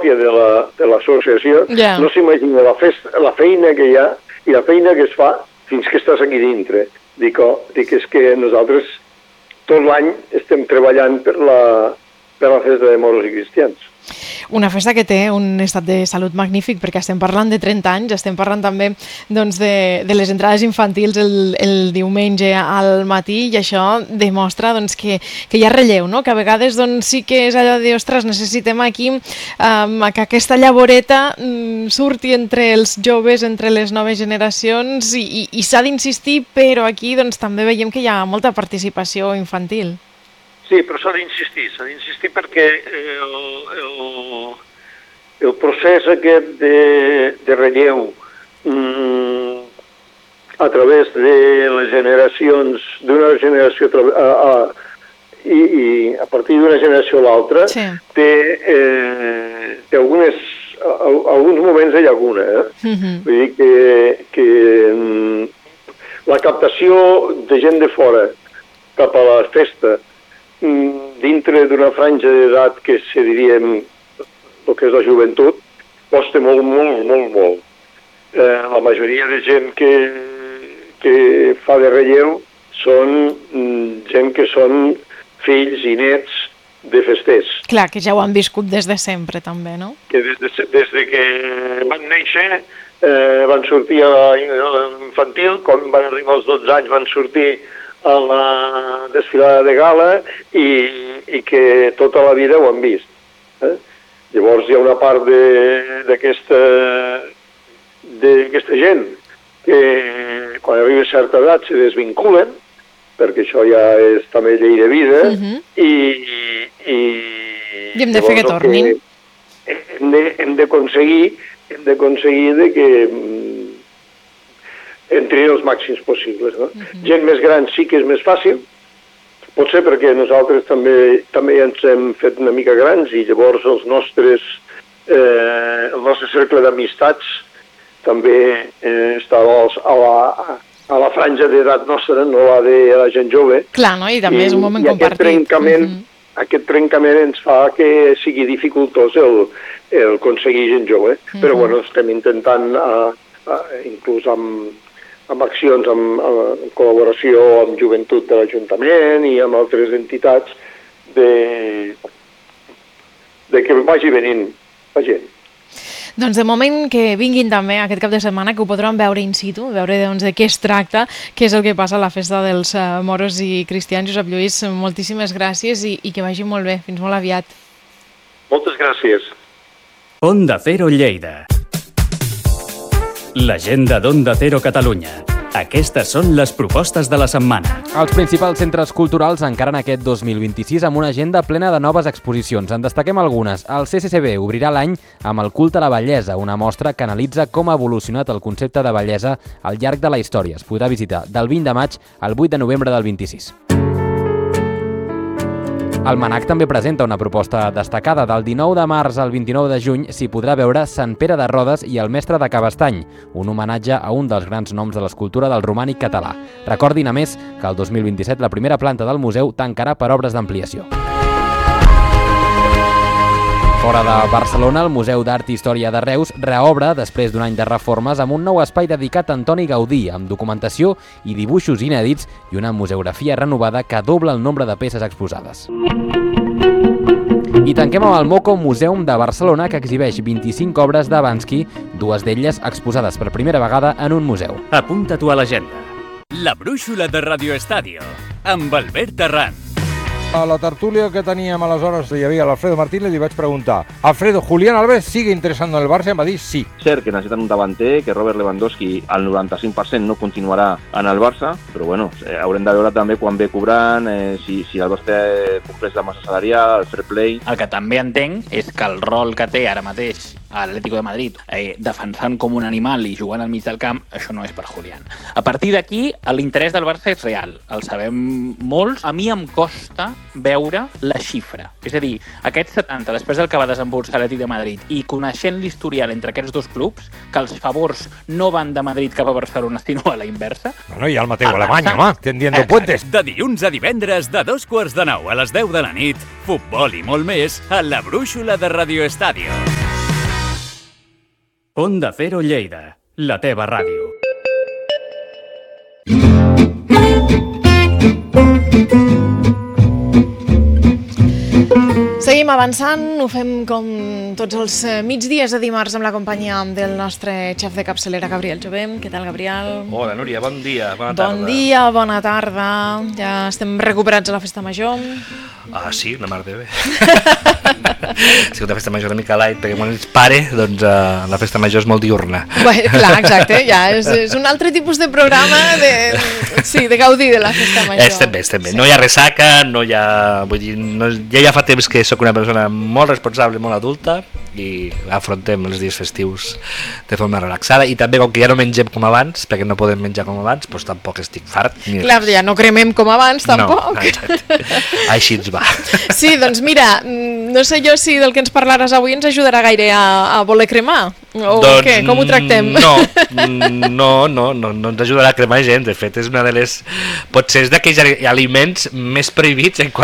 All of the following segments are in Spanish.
pròpia de l'associació, no s'imagina la feina que hi ha i la feina que es fa fins que estàs aquí dintre. Dic, és que nosaltres tot l'any estem treballant per la festa de moros i cristians. Una festa que té un estat de salut magnífic, perquè estem parlant de 30 anys, estem parlant també doncs, de les entrades infantils el diumenge al matí, i això demostra doncs, que hi ha relleu, no? Que a vegades doncs, sí que és allò de, ostres, necessitem aquí que aquesta llavoreta surti entre els joves, entre les noves generacions, i s'ha d'insistir, però aquí doncs, també veiem que hi ha molta participació infantil. Sí, però s'ha d'insistir perquè el procés aquest de relleu a través de les generacions, d'una generació i a partir d'una generació a l'altra, té alguns moments de llaguna. Vull dir que la captació de gent de fora cap a la festa dintre d'una franja d'edat que se diríem el que és la joventut, costa molt, molt, molt, molt. La majoria de gent que fa de relleu són gent que són fills i nets de festers. Clar, que ja ho han viscut des de sempre també, no? Que des de que van néixer van sortir a l'infantil, quan van arribar als 12 anys van sortir a la desfilada de gala i que tota la vida ho han vist. Llavors hi ha una part d'aquesta gent que quan arriba a certa edat se desvinculen, perquè això ja és també llei de vida, i hem de fer que tornin. Hem d'aconseguir que entrin els màxims possibles. No? Gent més gran sí que és més fàcil, potser perquè nosaltres també ens hem fet una mica grans i llavors el nostre cercle d'amistats també està a la franja d'edat nostra, no la de la gent jove. Clar, no? I també és un moment compartit. Aquest trencament ens fa que sigui dificultós el aconseguir gent jove, però bueno, estem intentant inclús amb accions, amb col·laboració amb Joventut de l'Ajuntament i amb altres entitats de que vagi venint la gent. Doncs de moment que vinguin també aquest cap de setmana, que ho podran veure in situ, veure doncs, de què es tracta, què és el que passa a la festa dels moros i cristians. Josep Lluís, moltíssimes gràcies i que vagi molt bé. Fins molt aviat. Moltes gràcies. Onda Cero Lleida. L'agenda d'Onda Cero Catalunya. Aquestes són les propostes de la setmana. Els principals centres culturals encaren aquest 2026 amb una agenda plena de noves exposicions. En destaquem algunes. El CCCB obrirà l'any amb el culte a la bellesa, una mostra que analitza com ha evolucionat el concepte de bellesa al llarg de la història. Es podrà visitar del 20 de maig al 8 de novembre del 26. El MANAC també presenta una proposta destacada. Del 19 de març al 29 de juny s'hi podrà veure Sant Pere de Rodes i el Mestre de Cabestany, un homenatge a un dels grans noms de l'escultura del romànic català. Recordin, a més, que el 2027 la primera planta del museu tancarà per obres d'ampliació. Fora de Barcelona, el Museu d'Art i Història de Reus reobre després d'un any de reformes amb un nou espai dedicat a Antoni Gaudí, amb documentació i dibuixos inèdits i una museografia renovada que dobla el nombre de peces exposades. I tanquem amb el Moco Museum de Barcelona, que exhibeix 25 obres de Bansky, dues d'elles exposades per primera vegada en un museu. Apunta-t'ho a l'agenda. La brúixola de Radio Estadio, amb Albert Terrán. A la tertúlia que teníem aleshores hi havia l'Alfredo Martínez i li vaig preguntar: Alfredo, ¿Julián Alves sigue interesando en el Barça? Em va dir sí. Cert que necessiten un davanter, que Robert Lewandowski al 95% no continuarà en el Barça, però bueno, haurem de veure també quan ve cobrant, si el Barça compleix la massa salarial, el fair play. El que també entenc és que el rol que té ara mateix a l'Atlético de Madrid, defensant com un animal i jugant al mig del camp, això no és per Julián. A partir d'aquí, l'interès del Barça és real, el sabem molts. A mi em costa veure la xifra. És a dir, aquests 70, després del que va desembolsar l'Atlètic de Madrid, i coneixent l'historial entre aquests dos clubs, que els favors no van de Madrid cap a Barcelona, sinó a la inversa. Bueno, i al Mateu Alemanya, home, tendiendo puentes. De dilluns a divendres, de 2:45 a les 10 de la nit, futbol i molt més a la brúixola de Radio Estadio. Onda Cero Lleida, la teva ràdio. Seguim avançant, ho fem com tots els migdies de dimarts amb la companyia del nostre xef de capçalera, Gabriel Jovem. Què tal, Gabriel? Hola, Núria, bon dia, bona tarda. Bon dia, bona tarda. Ja estem recuperats a la festa major. Ah, sí, una mar de bé. Ha sigut una festa major una mica light, perquè quan ets pare, doncs la festa major és molt diurna. Bé, clar, exacte, ja és un altre tipus de programa de gaudir de la festa major. Estem bé. Sí. No hi ha ressaca, no hi ha... Vull dir, ja fa temps que sóc una persona molt responsable, molt adulta, i afrontem els dies festius de forma relaxada, i també com que ja no mengem com abans, perquè no podem menjar com abans, doncs tampoc estic fart. Clar, ja no cremem com abans, tampoc. No, exacte. Així ens va. Sí, doncs mira, no sé jo si del que ens parlaràs avui ens ajudarà gaire a voler cremar, o doncs, què? Com ho tractem? No ens ajudarà a cremar gent. De fet, és una de les... Potser és d'aquells aliments més prohibits en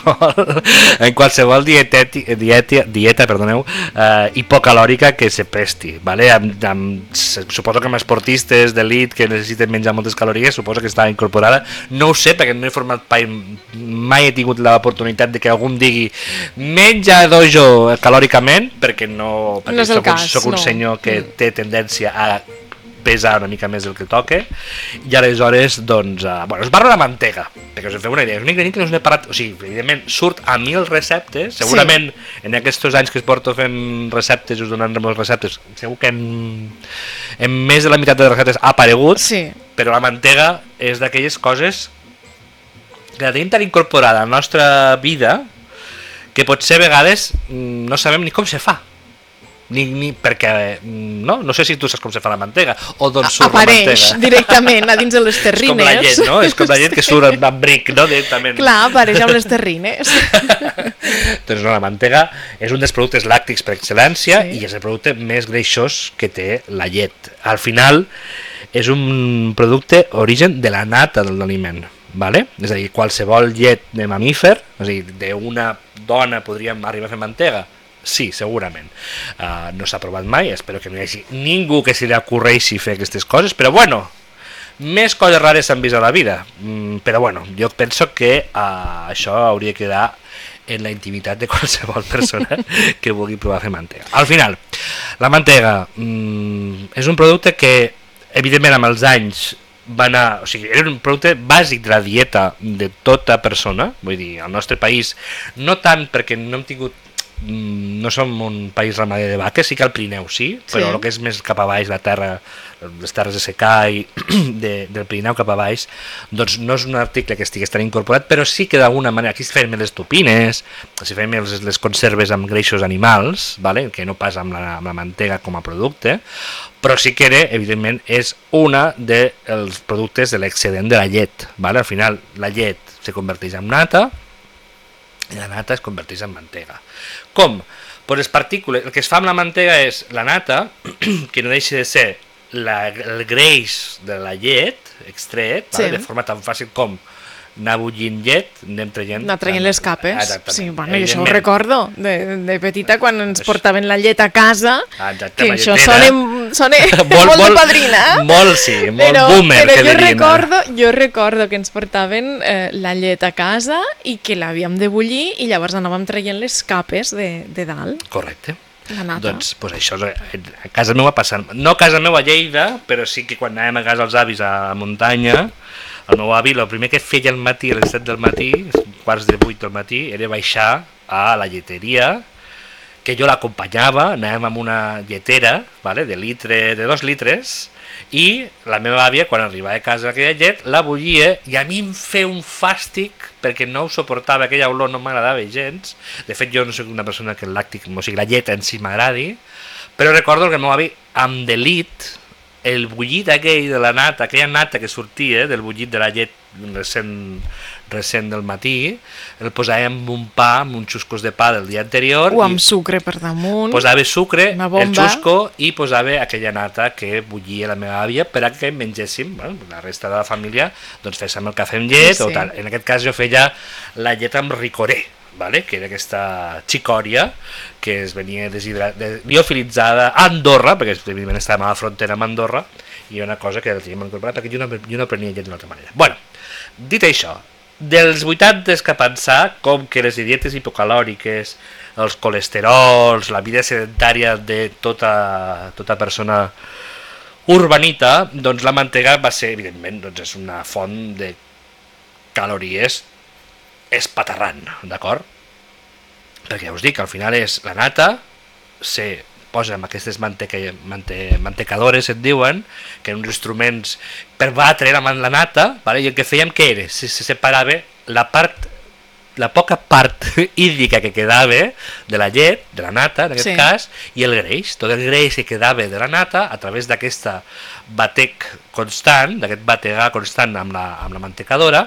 qualsevol dieta, hipocalòrica que se presti, ¿vale? Suposo que amb esportistes d'elit que necessiten menjar moltes calories, suposo que està incorporada. No ho sé, perquè no he format mai he tingut l'oportunitat de que algú em digui menja dojo calòricament, perquè no és el cas, soc un senyor que té tendència a pesar una mica més del que toque, i aleshores, doncs, us parlo de mantega, perquè us en feu una idea. És un ingredient que no us n'he parlat, o sigui, evidentment, surt a 1000 receptes, segurament en aquests anys que es porto fent receptes, us donen moltes receptes, segur que en més de la meitat de les receptes ha aparegut, però la mantega és d'aquelles coses que la tenim tan incorporada a la nostra vida que potser a vegades no sabem ni com se fa. Perquè no sé si tu saps com se fa la mantega o d'on surt la mantega. Apareix directament a dins de les terrines. És com la llet, no? És com la llet que surt amb bric, no? Directament. Clar, apareix amb les terrines. Doncs no, la mantega és un dels productes làctics per excel·lència i és el producte més greixós que té la llet. Al final és un producte origen de la nata de l'aliment, ¿vale? És a dir, qualsevol llet de mamífer, és a dir, d'una dona podríem arribar a fer mantega? Sí, segurament. No s'ha provat mai, espero que no hi hagi ningú que se li ocorreixi fer aquestes coses, però bueno, més coses rares s'han vist a la vida, però bueno, jo penso que això hauria de quedar en la intimitat de qualsevol persona que vulgui provar a fer mantega. Al final, la mantega és un producte que, evidentment, amb els anys va anar, o sigui, era un producte bàsic de la dieta de tota persona, vull dir, al nostre país, no tant perquè no hem tingut no som un país ramader de vaques, sí que al Pirineu però el que és més cap a baix, la terra, les terres de secà i del Pirineu cap a baix, doncs no és un article que estigués tan incorporat, però sí que d'alguna manera, aquí es feien les tupines, si feien les conserves amb greixos animals, ¿vale? Que no pas amb la mantega com a producte, però sí que evidentment és una dels productes de l'excedent de la llet, ¿vale? Al final la llet se converteix en nata i la nata es converteix en mantega. Com? Pues les partícules, el que es fa amb la mantega és la nata, que no deixa de ser el greix de la llet extret, de forma tan fàcil com anar bullint llet, anem traient les capes. Sí, bueno, jo això ho recordo de petita quan ens portaven la llet a casa, que això sona molt de padrina, molt boomer, però jo recordo que ens portaven la llet a casa i que l'havíem de bullir i llavors anàvem traient les capes de dalt. Correcte. Doncs això a casa meva passant, no a casa meva a Lleida, però sí que quan anàvem a casa els avis a muntanya, el meu avi, el primer que feia al matí, a les 7 del matí, quarts de 8 del matí, era baixar a la lleteria, que jo l'acompanyava, anàvem amb una lletera, ¿vale? de 2 litres, i la meva àvia, quan arribava a casa aquella llet, la bullia, i a mi em feia un fàstic, perquè no ho suportava, aquella olor no m'agradava gens. De fet, jo no soc una persona que el làctic, o sigui, la llet en si m'agradi, però recordo que el meu avi, amb delit, el bullit aquell de la nata, aquella nata que sortia del bullit de la llet recent del matí, el posava amb un pa, amb uns xuscos de pa del dia anterior. O amb sucre per damunt. Posava sucre, el xusco, i posava aquella nata que bullia la meva àvia per a que mengéssim, la resta de la família, doncs féssim el cafè amb llet o tal. En aquest cas jo feia la llet amb ricoré, vale? Que era aquesta xicòria que es venia liofilitzada a Andorra, perquè evidentment estàvem a la frontera amb Andorra, i una cosa que la teníem incorporada perquè jo no prenia llet d'una altra manera. Bueno, dit això, dels 80 que pensar com que les dietes hipocalòriques, els colesterols, la vida sedentària de tota persona urbanita, doncs la mantega va ser, evidentment, doncs és una font de calories espaterrant, d'acord? Perquè ja us dic, al final és la nata, se posa amb aquestes mantecadores, et diuen, que eren uns instruments per batre la nata, vale? I el que fèiem què era? Se separava la poca part hídrica que quedava de la llet, de la nata en aquest cas, i el greix. Tot el greix que quedava de la nata, a través d'aquesta batec constant, d'aquest bategar constant amb la mantecadora,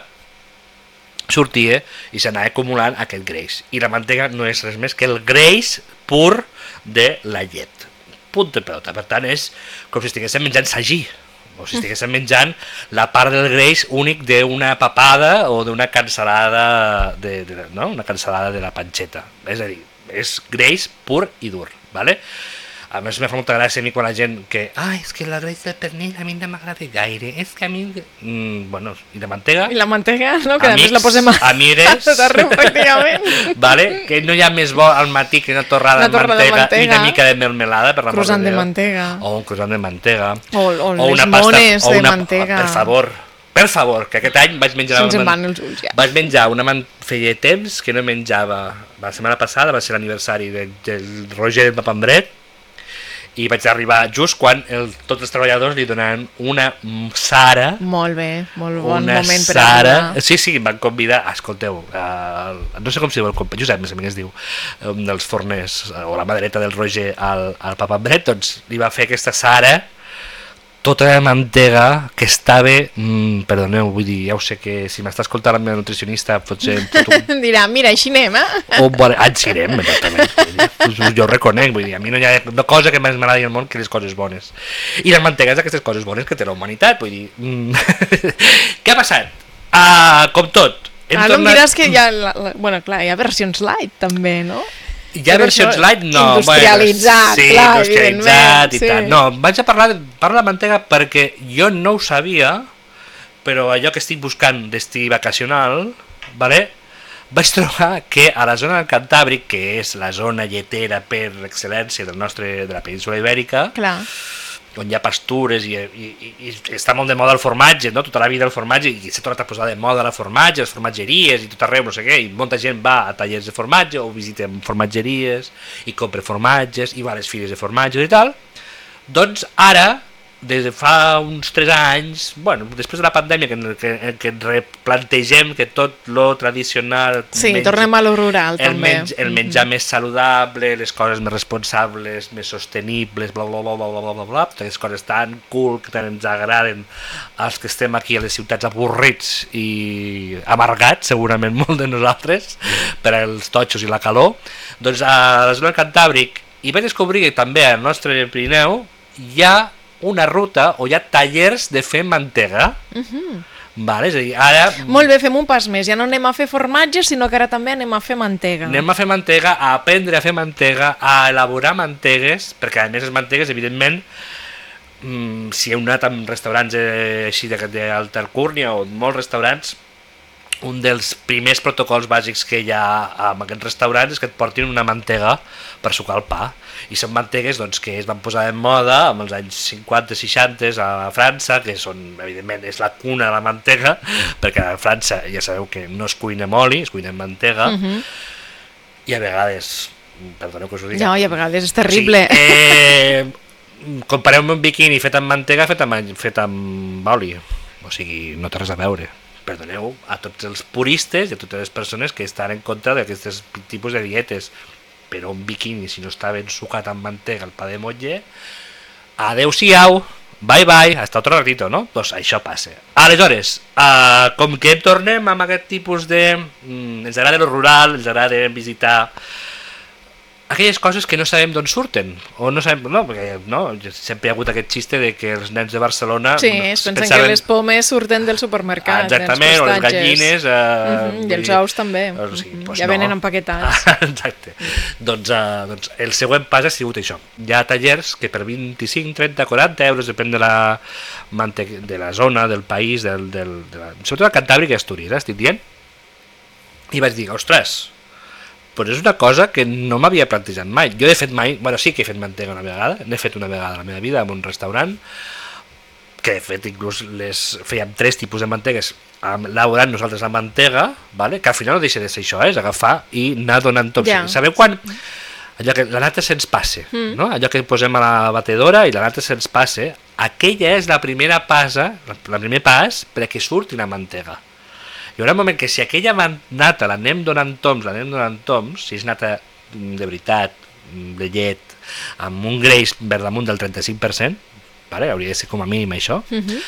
sortia i s'anava acumulant aquest greix. I la mantega no és res més que el greix pur de la llet. Punt de pelota. Per tant, és com si estiguéssim menjant sagí, o si estiguéssim menjant la part del greix únic d'una papada o d'una cansalada no? Una cansalada de la panxeta. És a dir, és greix pur i dur, ¿vale? A més, me fa molta gràcia a mi quan la gent que és que la greix del pernil a mi no m'agrada gaire, és que a mi... bueno, i la mantega? I la mantega, no? Que amics, a més la posem amigues, pràcticament. Vale? Que no hi ha més bo al matí que una torrada de mantega i una mica de melmelada, per l'amor de Déu. Croissant de mantega. O un croissant de mantega. O les mones de mantega. Per favor, que aquest any vaig menjar... Se'ns en van els ulls, ja. Vaig menjar feia temps que no menjava... La setmana passada va ser l'aniversari del Roger de Papambret, i vaig arribar just quan tots els treballadors li donaven una Sara. Molt bé, molt bon moment per arribar. Sí, em van convidar, escolteu, no sé com s'hi diu el company, Josep, més o menys diu, un dels forners, o la mà dreta del Roger al Papambret, doncs li va fer aquesta Sara, tota la mantega que estava, perdoneu, vull dir, ja ho sé que si m'està escoltant la meva nutricionista potser... Dirà, mira, així anem, Així anem, exactament. Jo ho reconec, vull dir, a mi no hi ha cosa que més m'agradi al món que les coses bones. I la mantega és d'aquestes coses bones que té la humanitat, vull dir... Què ha passat? Com tot. No em diràs que hi ha... Bueno, clar, hi ha versions light també, no? Hi ha versions light? No. Industrialitzat, sí, clar, industrialitzat i tal. No, vaig a parlar de la mantega perquè jo no ho sabia, però allò que estic buscant destí vacacional, vale? Vaig trobar que a la zona del Cantàbric, que és la zona lletera per excel·lència de la península Ibèrica, clar, on hi ha pastures i està molt de moda el formatge, no? Tota la vida el formatge, i s'ha tornat a posar de moda el formatge, les formatgeries i tot arreu, no sé què, i molta gent va a tallers de formatge o visita formatgeries i compra formatges i va a les fires de formatges i tal. Doncs ara, des de fa uns 3 anys, bueno, després de la pandèmia que replantegem que tot lo tradicional... Sí, tornem a lo rural també. El menjar més saludable, les coses més responsables, més sostenibles, bla bla bla bla bla bla bla, totes les coses tan cool que tant ens agraden als que estem aquí a les ciutats avorrits i amargats, segurament molt de nosaltres, per als totxos i la calor. Doncs a la zona del Cantàbric, i vaig descobrir que també al nostre Pirineu hi ha una ruta o hi ha tallers de fer mantega. Vale, és a dir, ara... Molt bé, fem un pas més, ja no anem a fer formatge, sinó que ara també anem a fer mantega. Anem a fer mantega, a aprendre a fer mantega, a elaborar mantegues, perquè a més les mantegues, evidentment, si heu anat en restaurants així d'alta alcúrnia o molts restaurants, un dels primers protocols bàsics que hi ha en aquests restaurants és que et portin una mantega per sucar el pa. I són mantegues doncs, que es van posar en moda en els anys 50-60 a França, que són, evidentment, és la cuna de la mantega, perquè a França ja sabeu que no es cuina amb oli, es cuina amb mantega, i a vegades, perdoneu que us ho digui... No, i a vegades és terrible. Sí, compareu-me un biquini fet amb mantega fet amb oli, o sigui, no té res a veure. Perdoneu a tots els puristes i a totes les persones que estan en contra d'aquests tipus de dietes, però un biquini, si no està ben sucat amb mantega el pa de motlle, adeu-siau, bye-bye, hasta otro ratito, no? Doncs això passa. Aleshores, com que tornem amb aquest tipus de... ens agrada el rural, ens agrada visitar aquelles coses que no sabem d'on surten, o no sabem, no, perquè sempre hi ha hagut aquest xiste de que els nens de Barcelona es pensen que les pomes surten del supermercat, exactament, o les gallines i els ous també, ja venen empaquetats. Exacte. Doncs el següent pas ha sigut això. Hi ha tallers que per 25, 30, 40 euros, depèn de la zona, del país, sobretot a Cantàbric i Astúries, estic dient, i vaig dir, ostres, però és una cosa que no m'havia plantejat mai. Jo he fet mai, sí que he fet mantega una vegada, n'he fet una vegada a la meva vida en un restaurant, que de fet inclús fèiem 3 tipus de mantegues, elaborant nosaltres la mantega, vale? Que al final no deixa de ser això, és agafar i anar donant tops. Sabeu quan? Allò que la nata se'ns passe, no? Allò que posem a la batedora i la nata se'ns passe, aquella és la primera el primer pas perquè surti la mantega. Hi haurà un moment que si aquella nata l'anem donant toms, si és nata de veritat, de llet, amb un greix per damunt del 35%, vale? Hauria de ser com a mínim això,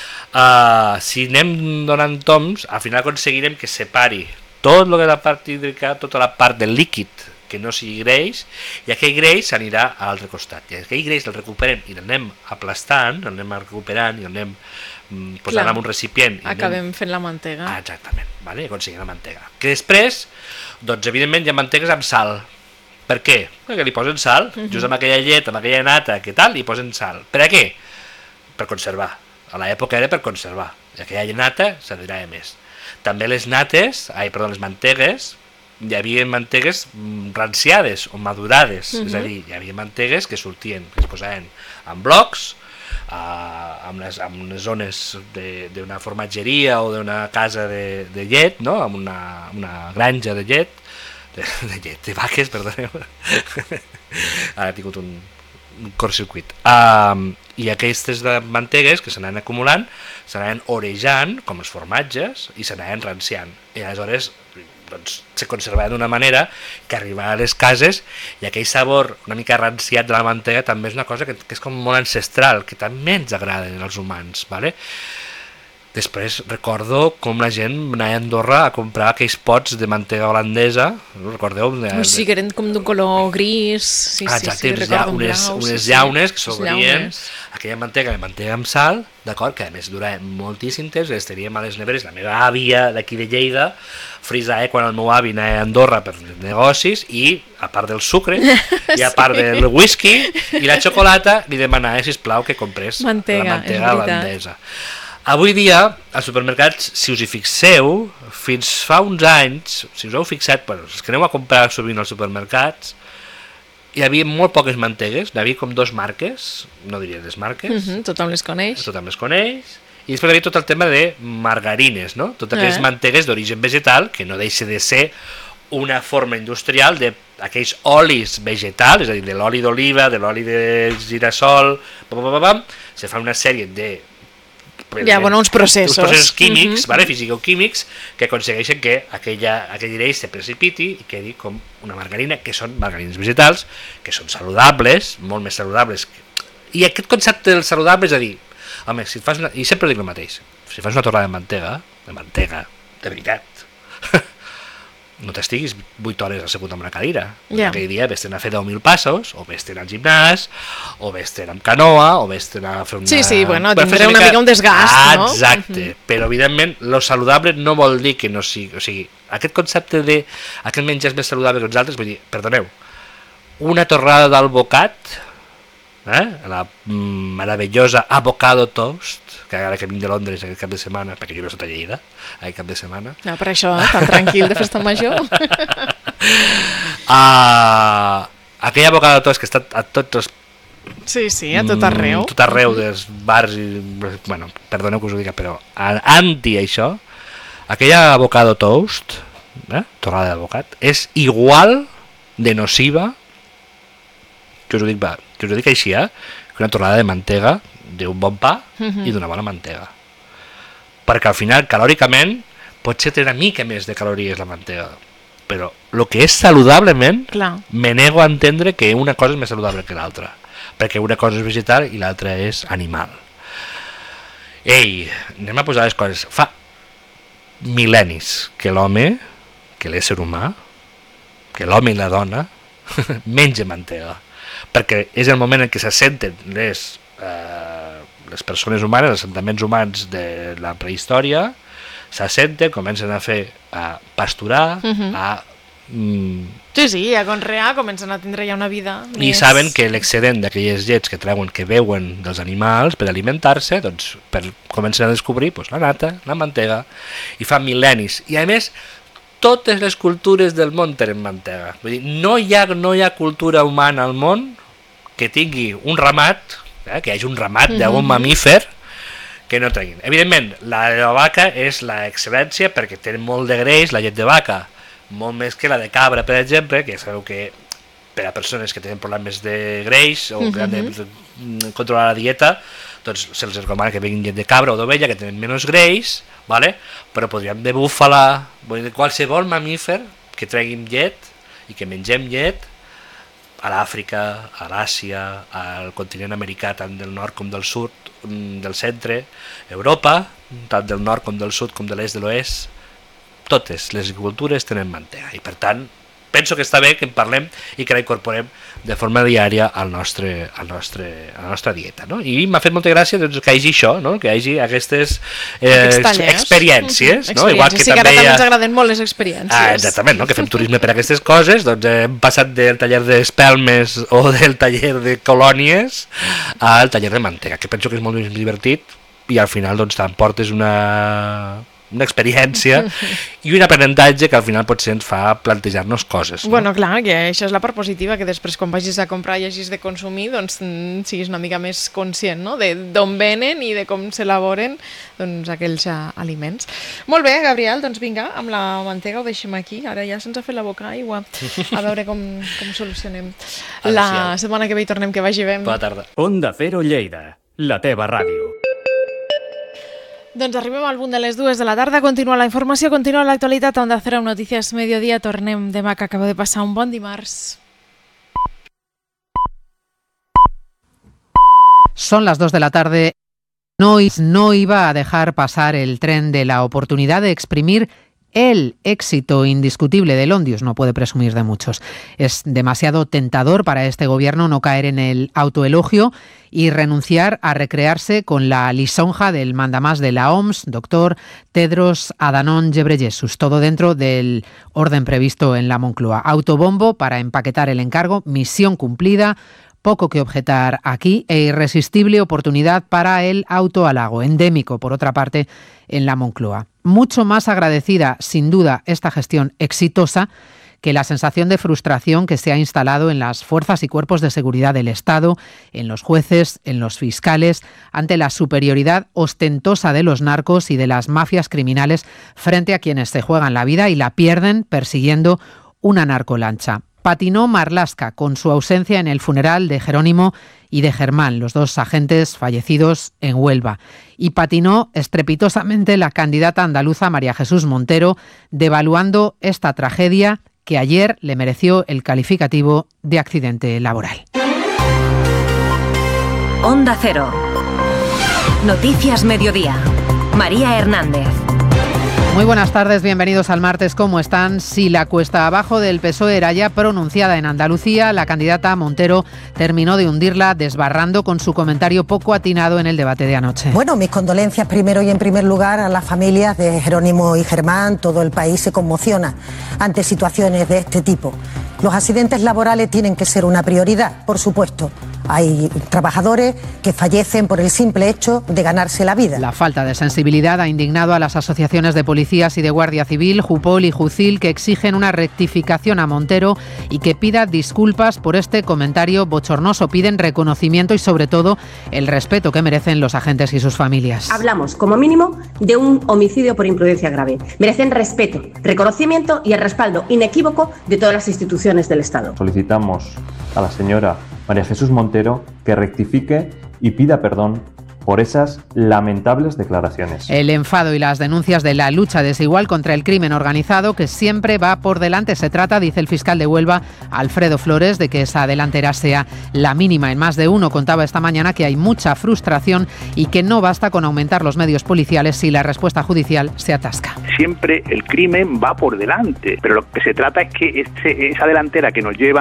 si anem donant toms, al final aconseguirem que separi tot el que és la part hídrica, tota la part del líquid que no sigui greix, i aquell greix s'anirà a l'altre costat. I aquell greix el recuperem i l'anem aplastant, l'anem recuperant i l'anem posant en un recipient. Acabem fent la mantega. Exactament, vale? I aconseguim la mantega. Que després, doncs evidentment hi ha mantegues amb sal. Per què? Perquè li posen sal, just amb aquella llet, amb aquella nata, que tal, li posen sal. Per a què? Per conservar. A l'època era per conservar. I aquella nata s'adirava més. També les mantegues, hi havia mantegues ranciades o madurades, és a dir, hi havia mantegues que sortien, que es posaven en blocs, amb unes zones d'una formatgeria o d'una casa de llet, no? Amb una granja de llet, de vaques, perdoneu, ara he tingut un cortcircuit, i aquestes mantegues que s'anaven acumulant s'anaven orejant com els formatges i s'anaven ranciant, i aleshores doncs, se conservava d'una manera que arribava a les cases i aquell sabor una mica ranciat de la mantega també és una cosa que és com molt ancestral, que també ens agrada als humans, ¿vale? Després recordo com la gent anava a Andorra a comprar aquells pots de mantega holandesa, no recordeu? Sí, que eren com d'un color gris, exacte, unes llaunes que s'obrien, aquella mantega amb sal, d'acord, que a més durava moltíssim temps, les teníem a les neveres, la meva àvia d'aquí de Lleida frisava quan el meu avi anava a Andorra per negocis i, a part del sucre, i a part del whisky i la xocolata, li demanava, sisplau, que comprés la mantega holandesa. Avui dia, als supermercats, si us hi fixeu, fins fa uns anys, si us heu fixat, els que aneu a comprar sovint als supermercats, hi havia molt poques mantegues, hi havia com 2 marques, no diria les marques. Tothom les coneix. I després hi havia tot el tema de margarines, no? Totes aquelles mantegues d'origen vegetal, que no deixa de ser una forma industrial d'aquells olis vegetals, és a dir, de l'oli d'oliva, de l'oli de girassol, se fa una sèrie de uns processos químics, fisicoquímics, que aconsegueixen que aquell greix se precipiti i quedi com una margarina, que són margarines vegetals, que són saludables, molt més saludables. I aquest concepte del saludable és a dir, home, si fas i sempre dic el mateix, si fas una torrada de mantega, de veritat, no t'estiguis 8 hores assegut en una cadira. Aquell dia vés-te'n a fer 10.000 passos, o vés-te'n al gimnàs, o vés-te'n amb canoa, o vés-te'n a fer una... Sí, bueno, tindré una mica un desgast, no? Exacte, però evidentment lo saludable no vol dir que no sigui... O sigui, aquest concepte de aquest menjar és més saludable que els altres, vull dir, perdoneu, una torrada d'alvocat, la meravellosa avocado toast, que ara que vinc de Londres aquest cap de setmana, perquè jo no soc a Lleida, aquest cap de setmana. No, per això, tan tranquil de festa major. Aquella avocado toast que està a tots els... Sí, a tot arreu. Tot arreu dels bars i... Bueno, perdoneu que us ho diga, però anti això, aquella avocado toast, torrada d'avocat, és igual de nociva, que us ho dic així, que una torrada de mantega d'un bon pa i d'una bona mantega. Perquè al final, calòricament, potser té una mica més de calories la mantega, però el que és saludablement, me nego a entendre que una cosa és més saludable que l'altra, perquè una cosa és vegetal i l'altra és animal. Ei, anem a posar les coses. Fa mil·lennis que l'home, que l'ésser humà, que l'home i la dona menja mantega, perquè és el moment en què s'assenten les persones humanes, els assentaments humans de la prehistòria, s'assenten, comencen a pasturar, Sí, a conrear, comencen a tindre ja una vida i saben que l'excedent d'aquelles llets que treuen, que beuen dels animals per alimentar-se, doncs comencen a descobrir la nata, la mantega, i fa mil·lennis. I a més, totes les cultures del món tenen mantega. Vull dir, no hi ha cultura humana al món que tingui un ramat, que hi hagi un ramat d'algun mamífer que no treguin. Evidentment, la de la vaca és l'excel·lència perquè té molt de greix, la llet de vaca, molt més que la de cabra, per exemple, que sabeu que per a persones que tenen problemes de greix o que han de controlar la dieta, doncs se'ls recomana que beguin llet de cabra o d'ovella, que tenen menys greix, vale? Però podríem de búfala, qualsevol mamífer que treguin llet i que mengem llet a l'Àfrica, a l'Àsia, al continent americà, tant del nord com del sud, del centre, Europa, tant del nord com del sud com de l'est de l'oest, totes les cultures tenen mantega i per tant penso que està bé que en parlem i que la incorporem de forma diària a la nostra dieta, no? I m'ha fet molta gràcia doncs, que hi hagi això, no? Que hi hagi aquestes experiències, no? Igual que sí, que ara també ens agraden molt les experiències. Exactament, no? Que fem turisme per a aquestes coses, doncs hem passat del taller d'espelmes o del taller de colònies al taller de mantega, que penso que és molt més divertit i al final doncs t'emportes una experiència i un aprenentatge que al final potser ens fa plantejar-nos coses, no? Bueno, clar, que això és la part positiva, que després quan vagis a comprar i hagis de consumir, doncs siguis una mica més conscient, no? D'on venen i de com s'elaboren doncs, aquells aliments. Molt bé, Gabriel, doncs vinga, amb la mantega ho deixem aquí, ara ja se'ns ha fet la boca aigua, a veure com solucionem. La setmana que ve hi tornem, que vagi bé. Bona tarda. Onda Cero Lleida, la teva ràdio. Doncs arribem al punt de les 2 de la tarda, continua la informació, continua l'actualitat, Onda Cero Notícies Mediodía, tornem demà, que acaba de passar un bon dimarts. Son las 2 de la tarde. No iba a dejar pasar el tren de la oportunidad de exprimir el éxito indiscutible de Londius, no puede presumir de muchos. Es demasiado tentador para este gobierno no caer en el autoelogio y renunciar a recrearse con la lisonja del mandamás de la OMS, doctor Tedros Adhanom Ghebreyesus, todo dentro del orden previsto en la Moncloa. Autobombo para empaquetar el encargo, misión cumplida, poco que objetar aquí e irresistible oportunidad para el autohalago, endémico, por otra parte, en la Moncloa. Mucho más agradecida, sin duda, esta gestión exitosa que la sensación de frustración que se ha instalado en las fuerzas y cuerpos de seguridad del Estado, en los jueces, en los fiscales, ante la superioridad ostentosa de los narcos y de las mafias criminales frente a quienes se juegan la vida y la pierden persiguiendo una narcolancha. Patinó Marlaska con su ausencia en el funeral de Jerónimo y de Germán, los dos agentes fallecidos en Huelva. Y patinó estrepitosamente la candidata andaluza María Jesús Montero, devaluando esta tragedia que ayer le mereció el calificativo de accidente laboral. Onda Cero. Noticias Mediodía. María Hernández. Muy buenas tardes, bienvenidos al martes. ¿Cómo están? Si la cuesta abajo del PSOE era ya pronunciada en Andalucía, la candidata Montero terminó de hundirla desbarrando con su comentario poco atinado en el debate de anoche. Bueno, mis condolencias primero y en primer lugar a las familias de Jerónimo y Germán. Todo el país se conmociona ante situaciones de este tipo. Los accidentes laborales tienen que ser una prioridad, por supuesto. Hay trabajadores que fallecen por el simple hecho de ganarse la vida. La falta de sensibilidad ha indignado a las asociaciones de policías y de Guardia Civil, Jupol y Jucil, que exigen una rectificación a Montero y que pida disculpas por este comentario bochornoso. Piden reconocimiento y, sobre todo, el respeto que merecen los agentes y sus familias. Hablamos, como mínimo, de un homicidio por imprudencia grave. Merecen respeto, reconocimiento y el respaldo inequívoco de todas las instituciones del Estado. Solicitamos a la señora María Jesús Montero que rectifique y pida perdón por esas lamentables declaraciones. El enfado y las denuncias de la lucha desigual contra el crimen organizado, que siempre va por delante. Se trata, dice el fiscal de Huelva, Alfredo Flores, de que esa delantera sea la mínima. En más de uno contaba esta mañana que hay mucha frustración y que no basta con aumentar los medios policiales si la respuesta judicial se atasca. Siempre el crimen va por delante, pero lo que se trata es que esa delantera que nos llevan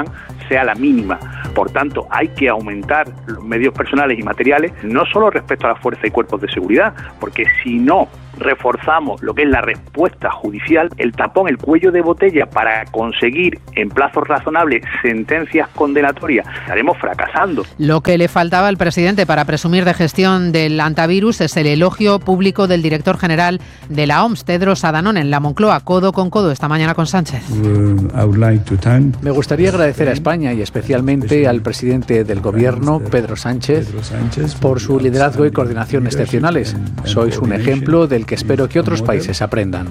sea la mínima. Por tanto, hay que aumentar los medios personales y materiales, no solo respecto a la fuerza y cuerpos de seguridad, porque si no reforzamos lo que es la respuesta judicial, el tapón, el cuello de botella para conseguir en plazos razonables sentencias condenatorias, estaremos fracasando. Lo que le faltaba al presidente para presumir de gestión del antivirus es el elogio público del director general de la OMS, Tedros Adhanom, en la Moncloa, codo con codo, esta mañana con Sánchez. Me gustaría agradecer a España y especialmente al presidente del gobierno, Pedro Sánchez, por su liderazgo y coordinación excepcionales. Sois un ejemplo del que espero que otros países aprendan.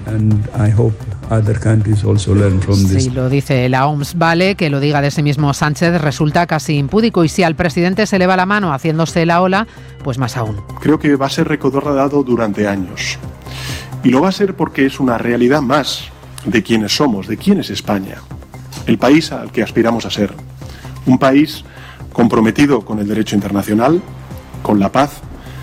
Sí, lo dice la OMS. Vale que lo diga de sí mismo Sánchez, resulta casi impúdico, y si al presidente se le va la mano haciéndose la ola, pues más aún. Creo que va a ser recordado durante años. Y lo va a ser porque es una realidad más de quiénes somos, de quién es España. El país al que aspiramos a ser. Un país comprometido con el derecho internacional, con la paz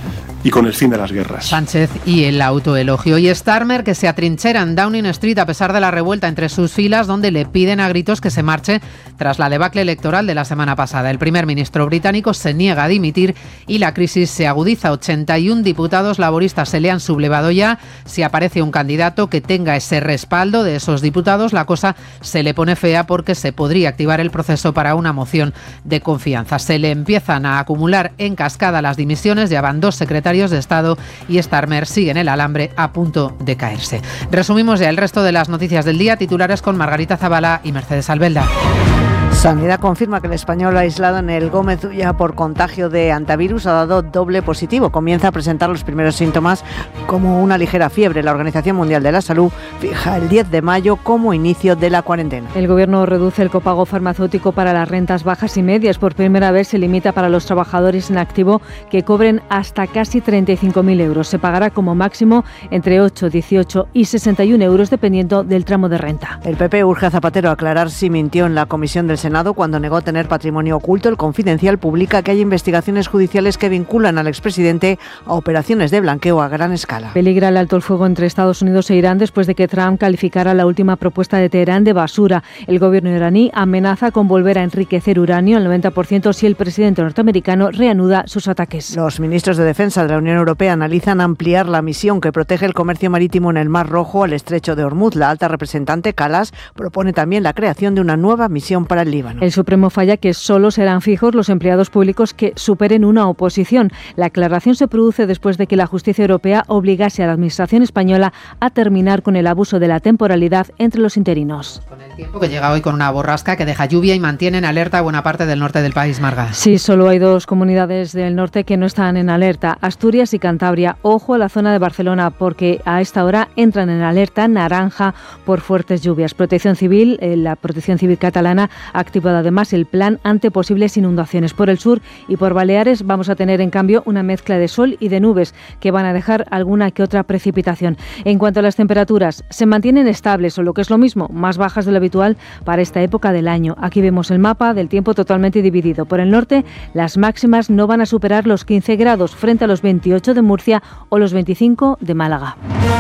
y con el fin de las guerras. Sánchez y el autoelogio. Y Starmer, que se atrinchera en Downing Street a pesar de la revuelta entre sus filas, donde le piden a gritos que se marche tras la debacle electoral de la semana pasada. El primer ministro británico se niega a dimitir y la crisis se agudiza. 81 diputados laboristas se le han sublevado ya. Si aparece un candidato que tenga ese respaldo de esos diputados, la cosa se le pone fea porque se podría activar el proceso para una moción de confianza. Se le empiezan a acumular en cascada las dimisiones. Ya van 2 secretarios de Estado y Starmer sigue en el alambre a punto de caerse. Resumimos ya el resto de las noticias del día, titulares con Margarita Zavala y Mercedes Albelda. Sanidad confirma que el español aislado en el Gómez Ulla por contagio de antivirus ha dado doble positivo. Comienza a presentar los primeros síntomas como una ligera fiebre. La Organización Mundial de la Salud fija el 10 de mayo como inicio de la cuarentena. El Gobierno reduce el copago farmacéutico para las rentas bajas y medias. Por primera vez se limita para los trabajadores en activo que cobren hasta casi 35.000 euros. Se pagará como máximo entre 8, 18 y 61 euros dependiendo del tramo de renta. El PP urge a Zapatero a aclarar si mintió en la comisión del Senado cuando negó tener patrimonio oculto. El Confidencial publica que hay investigaciones judiciales que vinculan al expresidente a operaciones de blanqueo a gran escala. Peligra el alto el fuego entre Estados Unidos e Irán después de que Trump calificara la última propuesta de Teherán de basura. El gobierno iraní amenaza con volver a enriquecer uranio al 90% si el presidente norteamericano reanuda sus ataques. Los ministros de Defensa de la Unión Europea analizan ampliar la misión que protege el comercio marítimo en el Mar Rojo al estrecho de Hormuz. La alta representante Kallas propone también la creación de una nueva misión para el Líbano. El Supremo falla que solo serán fijos los empleados públicos que superen una oposición. La aclaración se produce después de que la justicia europea obligase a la administración española a terminar con el abuso de la temporalidad entre los interinos. Con el tiempo que llega hoy con una borrasca que deja lluvia y mantiene en alerta buena parte del norte del país, Marga. Sí, solo hay 2 comunidades del norte que no están en alerta, Asturias y Cantabria. Ojo a la zona de Barcelona porque a esta hora entran en alerta naranja por fuertes lluvias. Protección Civil, la Protección Civil catalana ha activado además el plan ante posibles inundaciones. Por el sur y por Baleares vamos a tener en cambio una mezcla de sol y de nubes que van a dejar alguna que otra precipitación. En cuanto a las temperaturas, se mantienen estables o lo que es lo mismo, más bajas de lo habitual para esta época del año. Aquí vemos el mapa del tiempo totalmente dividido. Por el norte, las máximas no van a superar los 15 grados frente a los 28 de Murcia o los 25 de Málaga.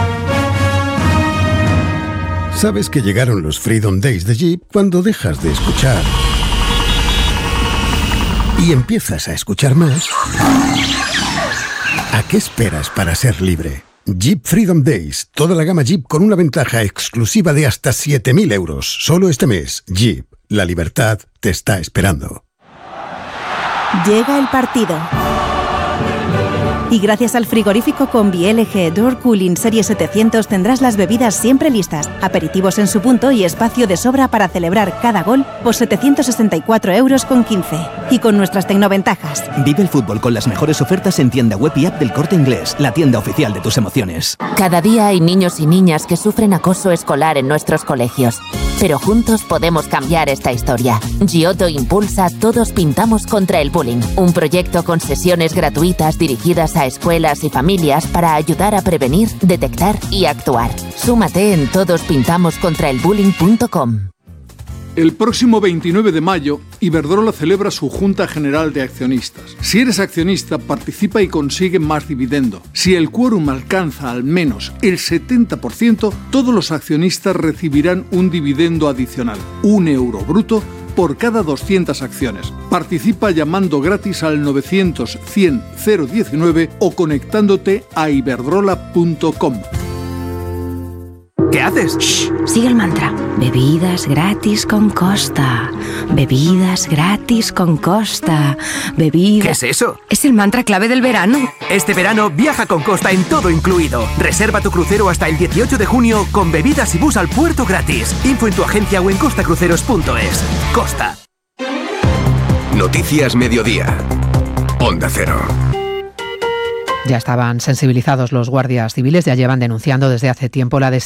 Sabes que llegaron los Freedom Days de Jeep cuando dejas de escuchar y empiezas a escuchar más. ¿A qué esperas para ser libre? Jeep Freedom Days, toda la gama Jeep con una ventaja exclusiva de hasta 7.000 euros. Solo este mes, Jeep, la libertad te está esperando. Llega el partido. Y gracias al frigorífico Combi LG Door Cooling Serie 700 tendrás las bebidas siempre listas, aperitivos en su punto y espacio de sobra para celebrar cada gol por 764,15 euros. Y con nuestras tecnoventajas. Vive el fútbol con las mejores ofertas en tienda web y app del Corte Inglés, la tienda oficial de tus emociones. Cada día hay niños y niñas que sufren acoso escolar en nuestros colegios. Pero juntos podemos cambiar esta historia. Giotto impulsa Todos Pintamos contra el Bullying, un proyecto con sesiones gratuitas dirigidas a escuelas y familias para ayudar a prevenir, detectar y actuar. Súmate en todospintamoscontraelbullying.com. El próximo 29 de mayo, Iberdrola celebra su Junta General de Accionistas. Si eres accionista, participa y consigue más dividendo. Si el quórum alcanza al menos el 70%, todos los accionistas recibirán un dividendo adicional, €1 bruto, por cada 200 acciones. Participa llamando gratis al 900 100 019 o conectándote a iberdrola.com. ¿Qué haces? Shh, sigue el mantra. Bebidas gratis con Costa. Bebidas gratis con Costa. Bebidas... ¿Qué es eso? Es el mantra clave del verano. Este verano viaja con Costa en todo incluido. Reserva tu crucero hasta el 18 de junio con bebidas y bus al puerto gratis. Info en tu agencia o en costacruceros.es. Costa. Noticias Mediodía. Onda Cero. Ya estaban sensibilizados los guardias civiles, ya llevan denunciando desde hace tiempo la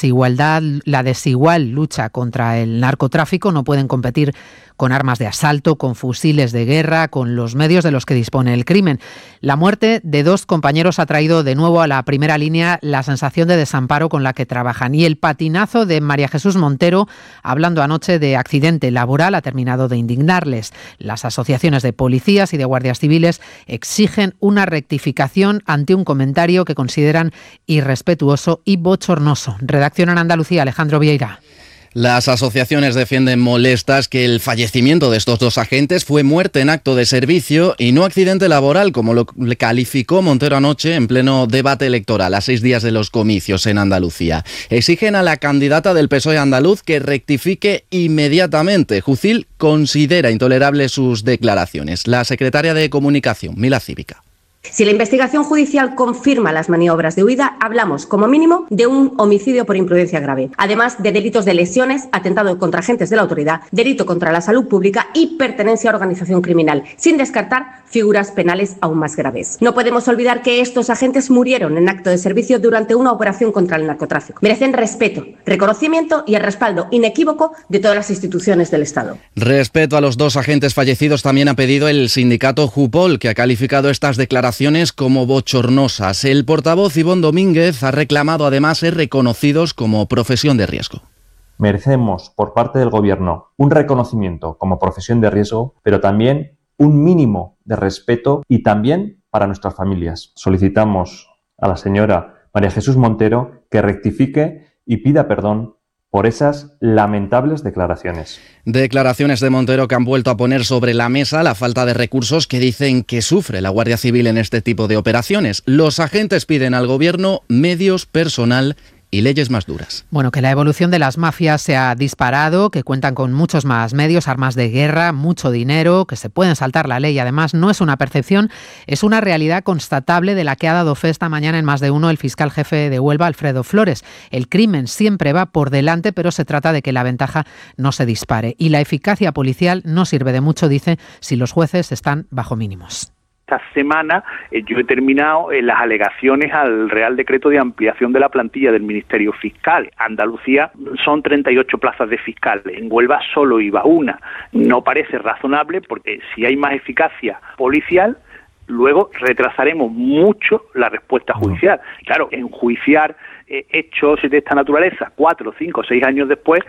desigual lucha contra el narcotráfico. No pueden competir con armas de asalto, con fusiles de guerra, con los medios de los que dispone el crimen. La muerte de 2 compañeros ha traído de nuevo a la primera línea la sensación de desamparo con la que trabajan. Y el patinazo de María Jesús Montero, hablando anoche de accidente laboral, ha terminado de indignarles. Las asociaciones de policías y de guardias civiles exigen una rectificación ante un comentario que consideran irrespetuoso y bochornoso. Redacción en Andalucía, Alejandro Vieira. Las asociaciones defienden molestas que el fallecimiento de estos 2 agentes fue muerte en acto de servicio y no accidente laboral, como lo calificó Montero anoche en pleno debate electoral a 6 días de los comicios en Andalucía. Exigen a la candidata del PSOE andaluz que rectifique inmediatamente. Jucil considera intolerable sus declaraciones. La secretaria de Comunicación, Mila Cívica. Si la investigación judicial confirma las maniobras de huida, hablamos como mínimo de un homicidio por imprudencia grave, además de delitos de lesiones, atentado contra agentes de la autoridad, delito contra la salud pública y pertenencia a organización criminal, sin descartar figuras penales aún más graves. No podemos olvidar que estos agentes murieron en acto de servicio durante una operación contra el narcotráfico. Merecen respeto, reconocimiento y el respaldo inequívoco de todas las instituciones del Estado. Respeto a los 2 agentes fallecidos también ha pedido el sindicato Jupol, que ha calificado estas declaraciones como bochornosas. El portavoz Ivón Domínguez ha reclamado además ser reconocidos como profesión de riesgo. Merecemos por parte del Gobierno un reconocimiento como profesión de riesgo, pero también un mínimo de respeto y también para nuestras familias. Solicitamos a la señora María Jesús Montero que rectifique y pida perdón por esas lamentables declaraciones. Declaraciones de Montero que han vuelto a poner sobre la mesa la falta de recursos que dicen que sufre la Guardia Civil en este tipo de operaciones. Los agentes piden al Gobierno medios, personal y leyes más duras. Bueno, que la evolución de las mafias se ha disparado, que cuentan con muchos más medios, armas de guerra, mucho dinero, que se pueden saltar la ley. Además, no es una percepción, es una realidad constatable de la que ha dado fe esta mañana en Más de Uno el fiscal jefe de Huelva, Alfredo Flores. El crimen siempre va por delante, pero se trata de que la ventaja no se dispare. Y la eficacia policial no sirve de mucho, dice, si los jueces están bajo mínimos. Esta semana yo he terminado las alegaciones al Real Decreto de ampliación de la plantilla del Ministerio Fiscal. Andalucía son 38 plazas de fiscales, en Huelva solo iba una. No parece razonable porque si hay más eficacia policial, luego retrasaremos mucho la respuesta judicial. Claro, enjuiciar hechos de esta naturaleza 4, 5, 6 años después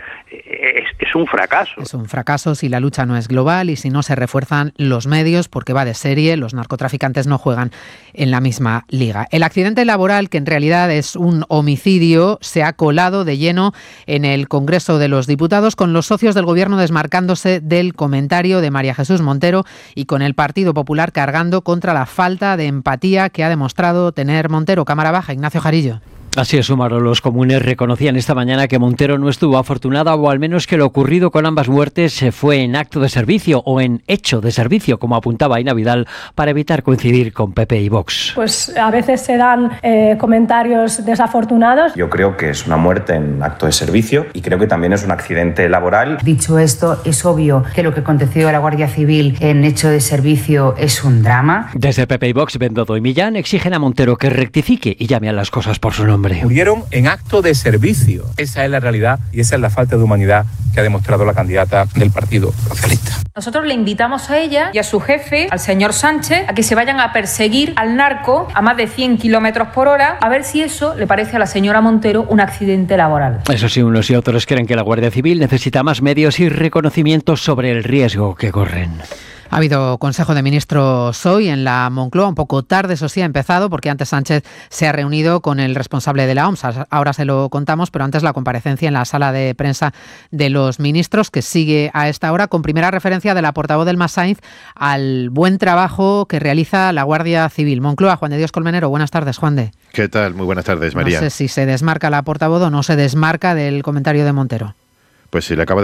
es un fracaso. Es un fracaso si la lucha no es global y si no se refuerzan los medios, porque va de serie, los narcotraficantes no juegan en la misma liga. El accidente laboral, que en realidad es un homicidio, se ha colado de lleno en el Congreso de los Diputados, con los socios del Gobierno desmarcándose del comentario de María Jesús Montero y con el Partido Popular cargando contra la falta de empatía que ha demostrado tener Montero. Cámara baja, Ignacio Jarillo. Así es, Sumaro. Los comunes reconocían esta mañana que Montero no estuvo afortunada, o al menos que lo ocurrido con ambas muertes fue en acto de servicio o en hecho de servicio, como apuntaba Aina Vidal, para evitar coincidir con PP y Vox. Pues a veces se dan comentarios desafortunados. Yo creo que es una muerte en acto de servicio y creo que también es un accidente laboral. Dicho esto, es obvio que lo que aconteció a la Guardia Civil en hecho de servicio es un drama. Desde PP y Vox, Bendodo y Millán exigen a Montero que rectifique y llame a las cosas por su nombre. Murieron en acto de servicio. Esa es la realidad y esa es la falta de humanidad que ha demostrado la candidata del Partido Socialista. Nosotros le invitamos a ella y a su jefe, al señor Sánchez, a que se vayan a perseguir al narco a más de 100 kilómetros por hora, a ver si eso le parece a la señora Montero un accidente laboral. Eso sí, unos y otros creen que la Guardia Civil necesita más medios y reconocimientos sobre el riesgo que corren. Ha habido Consejo de Ministros hoy en la Moncloa, un poco tarde, eso sí, ha empezado, porque antes Sánchez se ha reunido con el responsable de la OMS. Ahora se lo contamos, pero antes la comparecencia en la sala de prensa de los ministros, que sigue a esta hora, con primera referencia de la portavoz del MAS Sainz al buen trabajo que realiza la Guardia Civil. Moncloa, Juan de Dios Colmenero, buenas tardes, Juan de. ¿Qué tal? Muy buenas tardes, María. No sé si se desmarca la portavoz o no se desmarca del comentario de Montero. Pues se le acabamos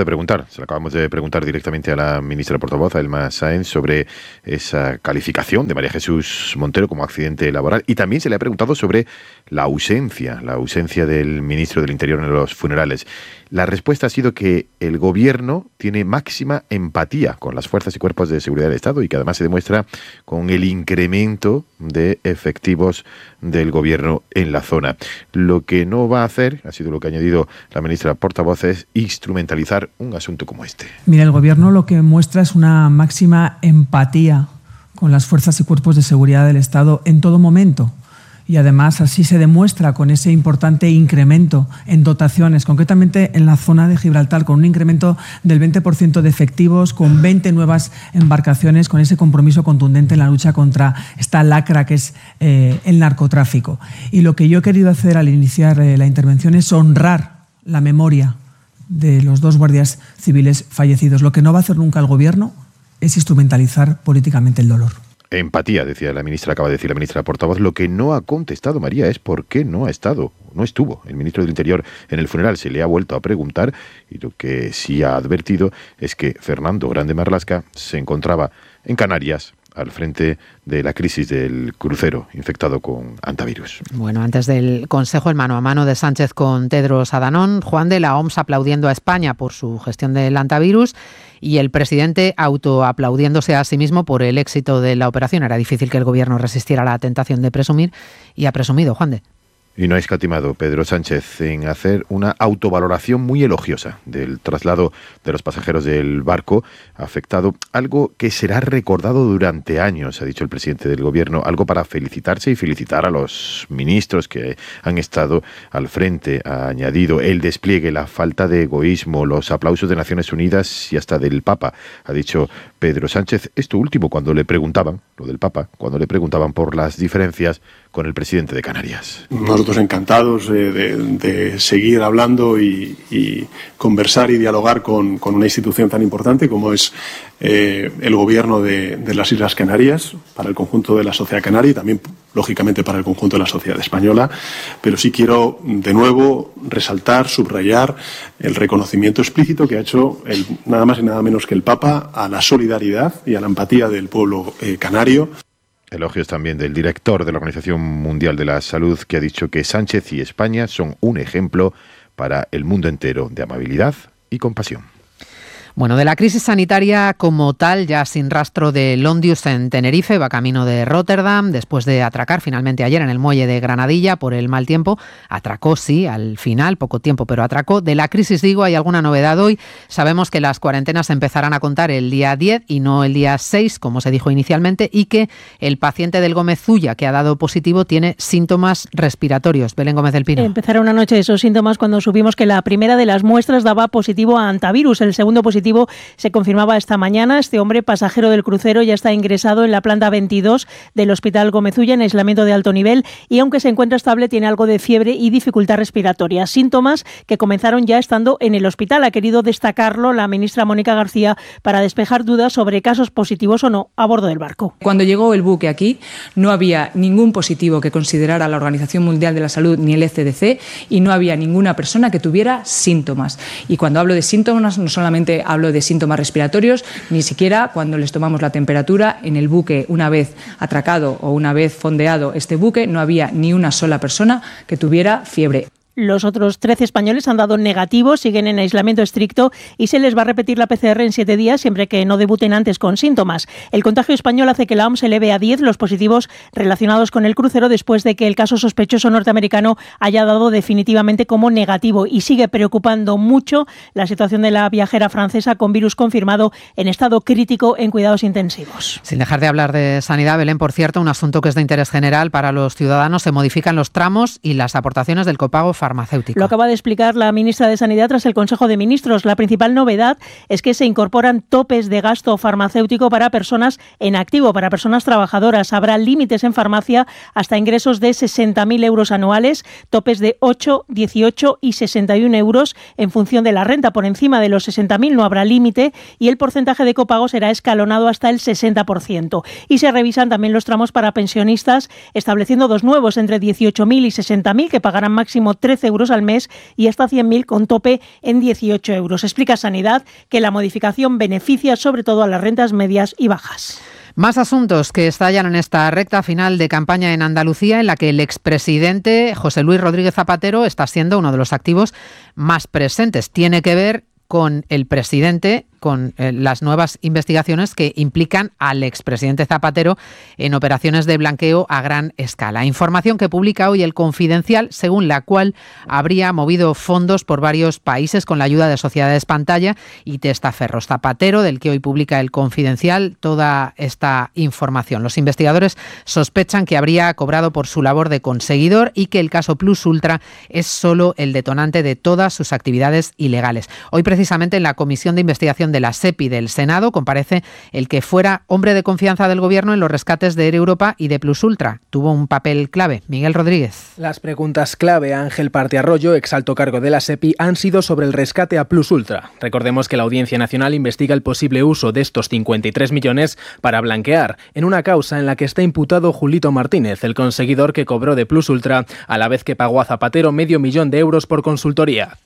de preguntar directamente a la ministra portavoz, a Elma Sáenz, sobre esa calificación de María Jesús Montero como accidente laboral, y también se le ha preguntado sobre la ausencia del ministro del Interior en los funerales. La respuesta ha sido que el Gobierno tiene máxima empatía con las fuerzas y cuerpos de seguridad del Estado y que además se demuestra con el incremento de efectivos del Gobierno en la zona. Lo que no va a hacer, ha sido lo que ha añadido la ministra portavoz, es instrumentalizar un asunto como este. Mira, el Gobierno lo que muestra es una máxima empatía con las fuerzas y cuerpos de seguridad del Estado en todo momento. Y además así se demuestra con ese importante incremento en dotaciones, concretamente en la zona de Gibraltar, con un incremento del 20% de efectivos, con 20 nuevas embarcaciones, con ese compromiso contundente en la lucha contra esta lacra que es el narcotráfico. Y lo que yo he querido hacer al iniciar la intervención es honrar la memoria de los 2 guardias civiles fallecidos. Lo que no va a hacer nunca el Gobierno es instrumentalizar políticamente el dolor. Empatía, decía la ministra, acaba de decir la ministra portavoz. Lo que no ha contestado, María, es por qué no estuvo el ministro del Interior en el funeral. Se le ha vuelto a preguntar y lo que sí ha advertido es que Fernando Grande Marlaska se encontraba en Canarias al frente de la crisis del crucero infectado con hantavirus. Bueno, antes del Consejo, el mano a mano de Sánchez con Tedros Adhanom, Juan de la OMS aplaudiendo a España por su gestión del hantavirus y el presidente autoaplaudiéndose a sí mismo por el éxito de la operación. Era difícil que el Gobierno resistiera a la tentación de presumir y ha presumido, Juan de. Y no ha escatimado Pedro Sánchez en hacer una autovaloración muy elogiosa del traslado de los pasajeros del barco afectado, algo que será recordado durante años, ha dicho el presidente del Gobierno, algo para felicitarse y felicitar a los ministros que han estado al frente. Ha añadido el despliegue, la falta de egoísmo, los aplausos de Naciones Unidas y hasta del Papa, ha dicho Pedro Sánchez. Esto último cuando le preguntaban, lo del Papa, cuando le preguntaban por las diferencias con el presidente de Canarias. Nosotros encantados de seguir hablando y conversar y dialogar con una institución tan importante como es el Gobierno de las Islas Canarias, para el conjunto de la sociedad canaria y también, lógicamente, para el conjunto de la sociedad española. Pero sí quiero, de nuevo, resaltar, subrayar el reconocimiento explícito que ha hecho nada más y nada menos que el Papa a la solidaridad y a la empatía del pueblo canario. Elogios también del director de la Organización Mundial de la Salud, que ha dicho que Sánchez y España son un ejemplo para el mundo entero de amabilidad y compasión. Bueno, de la crisis sanitaria como tal, ya sin rastro de Londius en Tenerife, va camino de Rotterdam, después de atracar finalmente ayer en el muelle de Granadilla por el mal tiempo. Atracó, sí, al final, poco tiempo, pero atracó. De la crisis, digo, hay alguna novedad hoy. Sabemos que las cuarentenas empezarán a contar el día 10 y no el día 6, como se dijo inicialmente, y que el paciente del Gómez Ulla que ha dado positivo tiene síntomas respiratorios. Belén Gómez del Pino. Empezaron anoche esos síntomas cuando supimos que la primera de las muestras daba positivo a hantavirus, el segundo positivo se confirmaba esta mañana. Este hombre, pasajero del crucero, ya está ingresado en la planta 22 del Hospital Gómez Ulla en aislamiento de alto nivel y, aunque se encuentra estable, tiene algo de fiebre y dificultad respiratoria. Síntomas que comenzaron ya estando en el hospital. Ha querido destacarlo la ministra Mónica García para despejar dudas sobre casos positivos o no a bordo del barco. Cuando llegó el buque aquí, no había ningún positivo que considerara la Organización Mundial de la Salud ni el ECDC y no había ninguna persona que tuviera síntomas. Y cuando hablo de síntomas, no solamente hablo de síntomas respiratorios, ni siquiera cuando les tomamos la temperatura en el buque, una vez atracado o una vez fondeado este buque, no había ni una sola persona que tuviera fiebre. Los otros 13 españoles han dado negativo, siguen en aislamiento estricto y se les va a repetir la PCR en 7 días siempre que no debuten antes con síntomas. El contagio español hace que la OMS eleve a 10 los positivos relacionados con el crucero después de que el caso sospechoso norteamericano haya dado definitivamente como negativo, y sigue preocupando mucho la situación de la viajera francesa con virus confirmado en estado crítico en cuidados intensivos. Sin dejar de hablar de sanidad, Belén, por cierto, un asunto que es de interés general para los ciudadanos: se modifican los tramos y las aportaciones del copago farmacéutico. Lo acaba de explicar la ministra de Sanidad tras el Consejo de Ministros. La principal novedad es que se incorporan topes de gasto farmacéutico para personas en activo, para personas trabajadoras. Habrá límites en farmacia hasta ingresos de 60.000 euros anuales, topes de 8, 18 y 61 euros en función de la renta. Por encima de los 60.000 no habrá límite y el porcentaje de copago será escalonado hasta el 60%. Y se revisan también los tramos para pensionistas, estableciendo dos nuevos entre 18.000 y 60.000 que pagarán máximo 13 euros al mes y hasta 100.000 con tope en 18 euros. Explica Sanidad que la modificación beneficia sobre todo a las rentas medias y bajas. Más asuntos que estallan en esta recta final de campaña en Andalucía, en la que el expresidente José Luis Rodríguez Zapatero está siendo uno de los activos más presentes. Tiene que ver con el presidente, con las nuevas investigaciones que implican al expresidente Zapatero en operaciones de blanqueo a gran escala. Información que publica hoy El Confidencial, según la cual habría movido fondos por varios países con la ayuda de sociedades pantalla y testaferros. Zapatero, del que hoy publica El Confidencial toda esta información. Los investigadores sospechan que habría cobrado por su labor de conseguidor y que el caso Plus Ultra es solo el detonante de todas sus actividades ilegales. Hoy, precisamente, en la Comisión de Investigación de la SEPI del Senado comparece el que fuera hombre de confianza del Gobierno en los rescates de Air Europa y de Plus Ultra. Tuvo un papel clave. Miguel Rodríguez. Las preguntas clave a Ángel Partiarroyo, ex alto cargo de la SEPI, han sido sobre el rescate a Plus Ultra. Recordemos que la Audiencia Nacional investiga el posible uso de estos 53 millones para blanquear, en una causa en la que está imputado Julito Martínez, el conseguidor que cobró de Plus Ultra a la vez que pagó a Zapatero $500.000 de euros por consultoría.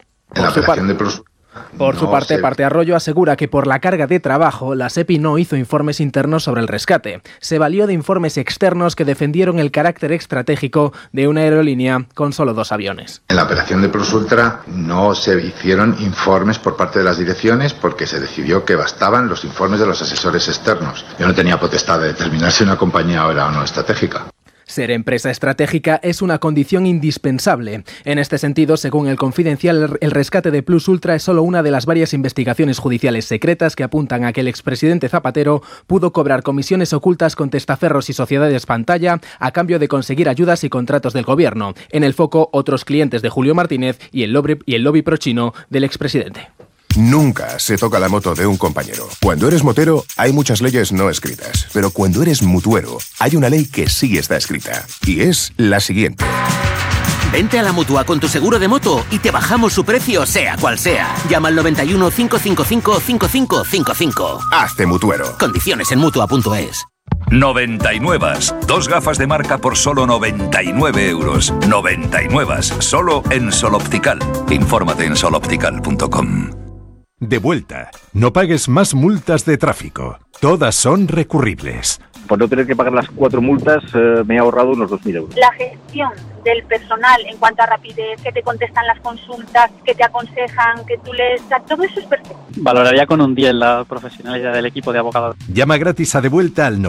Por su parte, Partiarroyo asegura que por la carga de trabajo, la SEPI no hizo informes internos sobre el rescate. Se valió de informes externos que defendieron el carácter estratégico de una aerolínea con solo 2 aviones. En la operación de Plus Ultra no se hicieron informes por parte de las direcciones porque se decidió que bastaban los informes de los asesores externos. Yo no tenía potestad de determinar si una compañía era o no estratégica. Ser empresa estratégica es una condición indispensable. En este sentido, según El Confidencial, el rescate de Plus Ultra es solo una de las varias investigaciones judiciales secretas que apuntan a que el expresidente Zapatero pudo cobrar comisiones ocultas con testaferros y sociedades pantalla a cambio de conseguir ayudas y contratos del gobierno. En el foco, otros clientes de Julio Martínez y el lobby pro-chino del expresidente. Nunca se toca la moto de un compañero. Cuando eres motero, hay muchas leyes no escritas. Pero cuando eres mutuero, hay una ley que sí está escrita. Y es la siguiente. Vente a la Mutua con tu seguro de moto y te bajamos su precio, sea cual sea. Llama al 91 555 5555. Hazte mutuero. Condiciones en Mutua.es. 99. 2 gafas de marca por solo 99 euros. 99. Solo en Sol Optical. Infórmate en soloptical.com. De vuelta. No pagues más multas de tráfico. Todas son recurribles. Por no tener que pagar las 4 multas, me he ahorrado unos 2.000 euros. La gestión del personal en cuanto a rapidez, que te contestan las consultas, que te aconsejan, que tú les... Todo eso es perfecto. Valoraría con un 10 la profesionalidad del equipo de abogados. Llama gratis a De Vuelta al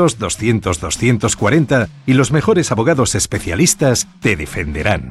900-200-240 y los mejores abogados especialistas te defenderán.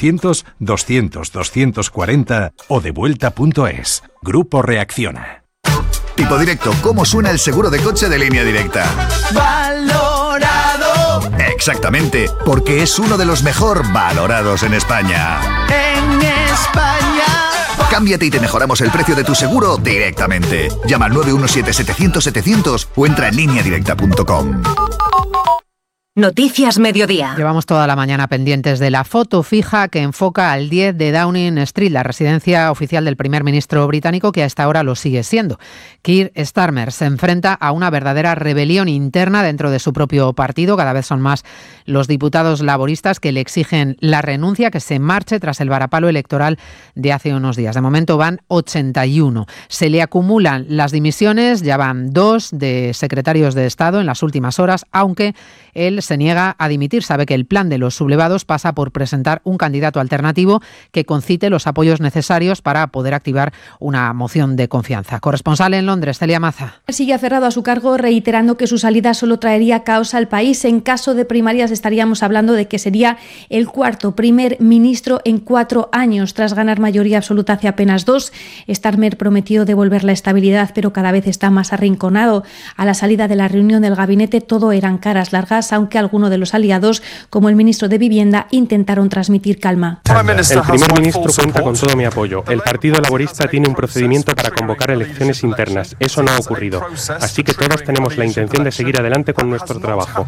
900-200-240 o devuelta.es. Grupo Reacciona. Tipo Directo, ¿cómo suena el seguro de coche de Línea Directa? ¡Valorado! Exactamente, porque es uno de los mejor valorados en España. ¡En España! Cámbiate y te mejoramos el precio de tu seguro directamente. Llama al 917-700-700 o entra en lineadirecta.com. Noticias Mediodía. Llevamos toda la mañana pendientes de la foto fija que enfoca al 10 de Downing Street, la residencia oficial del primer ministro británico, que a esta hora lo sigue siendo. Keir Starmer se enfrenta a una verdadera rebelión interna dentro de su propio partido. Cada vez son más los diputados laboristas que le exigen la renuncia, que se marche tras el varapalo electoral de hace unos días. De momento van 81. Se le acumulan las dimisiones, ya van 2 de secretarios de Estado en las últimas horas, aunque él se niega a dimitir. Sabe que el plan de los sublevados pasa por presentar un candidato alternativo que concite los apoyos necesarios para poder activar una moción de confianza. Corresponsal en Londres, Celia Maza. Sigue aferrado a su cargo, reiterando que su salida solo traería caos al país. En caso de primarias estaríamos hablando de que sería el 4º primer ministro en 4 años. Tras ganar mayoría absoluta hace apenas 2, Starmer prometió devolver la estabilidad, pero cada vez está más arrinconado. A la salida de la reunión del gabinete todo eran caras largas, aunque algunos de los aliados, como el ministro de Vivienda, intentaron transmitir calma. El primer ministro cuenta con todo mi apoyo. El Partido Laborista tiene un procedimiento para convocar elecciones internas. Eso no ha ocurrido. Así que todos tenemos la intención de seguir adelante con nuestro trabajo.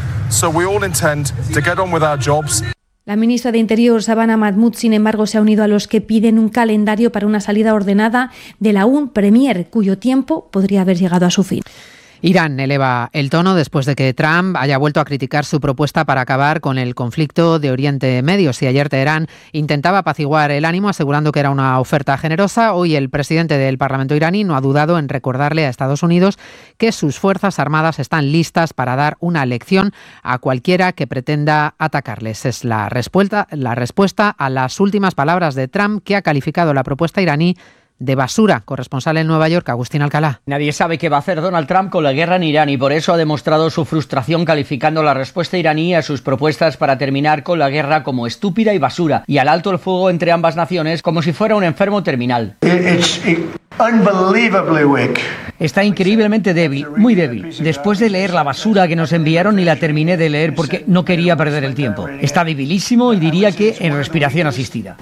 La ministra de Interior, Sabana Mahmood, sin embargo, se ha unido a los que piden un calendario para una salida ordenada de la UN Premier, cuyo tiempo podría haber llegado a su fin. Irán eleva el tono después de que Trump haya vuelto a criticar su propuesta para acabar con el conflicto de Oriente Medio. Si ayer Teherán intentaba apaciguar el ánimo asegurando que era una oferta generosa, hoy el presidente del Parlamento iraní no ha dudado en recordarle a Estados Unidos que sus fuerzas armadas están listas para dar una lección a cualquiera que pretenda atacarles. Es la respuesta a las últimas palabras de Trump, que ha calificado la propuesta iraní de basura. Corresponsal en Nueva York, Agustín Alcalá. Nadie sabe qué va a hacer Donald Trump con la guerra en Irán y por eso ha demostrado su frustración calificando la respuesta iraní a sus propuestas para terminar con la guerra como estúpida y basura, y al alto el fuego entre ambas naciones como si fuera un enfermo terminal. Está increíblemente débil, muy débil. Después de leer la basura que nos enviaron, ni la terminé de leer porque no quería perder el tiempo. Está debilísimo y diría que en respiración asistida.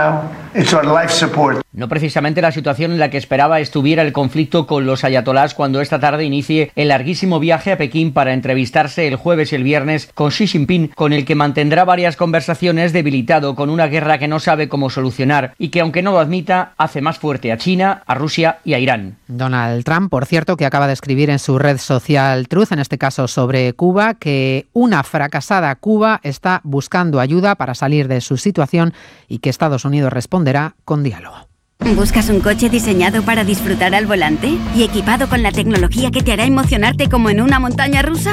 No precisamente la situación en la que esperaba estuviera el conflicto con los ayatolás cuando esta tarde inicie el larguísimo viaje a Pekín para entrevistarse el jueves y el viernes con Xi Jinping, con el que mantendrá varias conversaciones, debilitado con una guerra que no sabe cómo solucionar y que, aunque no lo admita, hace más fuerte a China, a Rusia y a Irán. Donald Trump, por cierto, que acaba de escribir en su red social Truth, en este caso sobre Cuba, que una fracasada Cuba está buscando ayuda para salir de su situación y que Estados Unidos responderá con diálogo. ¿Buscas un coche diseñado para disfrutar al volante y equipado con la tecnología que te hará emocionarte como en una montaña rusa?